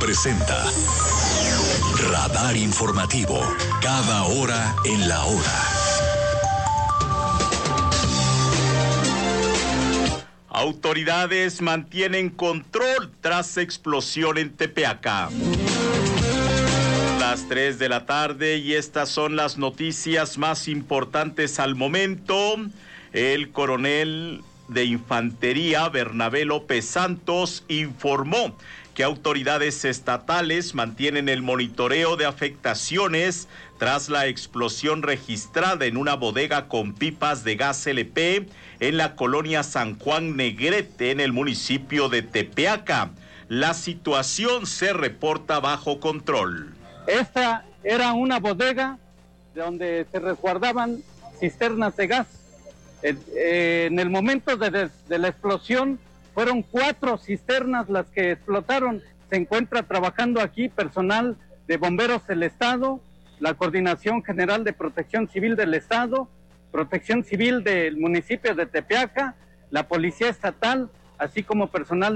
presenta Radar Informativo, cada hora en la hora. Autoridades mantienen control tras explosión en Tepeaca. Las 3 de la tarde y estas son las noticias más importantes al momento. El coronel de Infantería, Bernabé López Santos, informó que autoridades estatales mantienen el monitoreo de afectaciones tras la explosión registrada en una bodega con pipas de gas LP en la colonia San Juan Negrete, en el municipio de Tepeaca. La situación se reporta bajo control. Esta era una bodega donde se resguardaban cisternas de gas. En el momento de la explosión fueron 4 cisternas las que explotaron. Se encuentra trabajando aquí personal de Bomberos del Estado, la Coordinación General de Protección Civil del Estado, Protección Civil del municipio de Tepeaca, la Policía Estatal, así como personal